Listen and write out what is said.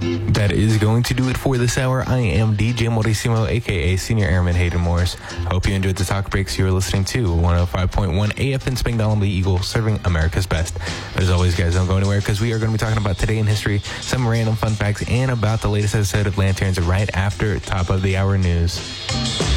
That is going to do it for this hour. I am DJ Morissimo, aka Senior Airman Hayden Morris. Hope you enjoyed the talk breaks you were listening to. 105.1 AFN Spangdahlem, the Eagle, serving America's best. But as always, guys, don't go anywhere because we are going to be talking about today in history, some random fun facts, and about the latest episode of Lanterns right after top of the hour news.